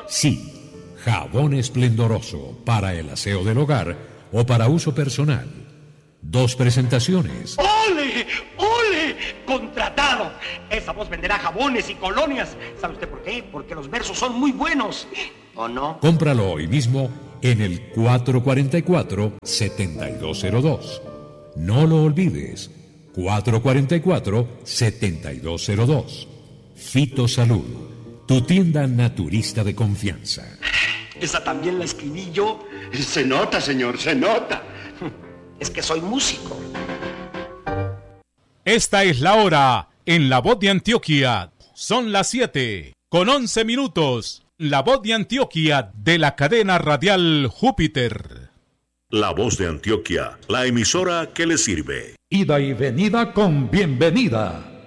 Sí, jabón esplendoroso para el aseo del hogar o para uso personal. 2 presentaciones. ¡Ole! ¡Ole! ¡Contratado! Esa voz venderá jabones y colonias. ¿Sabe usted por qué? Porque los versos son muy buenos. ¿O no? Cómpralo hoy mismo en el 444-7202. No lo olvides. 444-7202. Fitosalud, tu tienda naturista de confianza. Esa también la escribí yo. Se nota, señor, se nota. Es que soy músico. Esta es la hora en La Voz de Antioquia. Son las 7:11. La Voz de Antioquia de la cadena radial Júpiter. La Voz de Antioquia, la emisora que le sirve. Ida y venida con bienvenida.